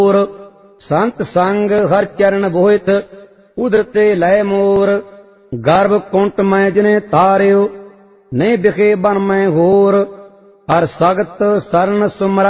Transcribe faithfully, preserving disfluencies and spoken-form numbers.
संत संग हर चरण बोहित उदरते लय मोर। गर्भ कुंट मैं जिने तारियो नहीं बिखे बन मैं होर। हर सगत सरन सुमरा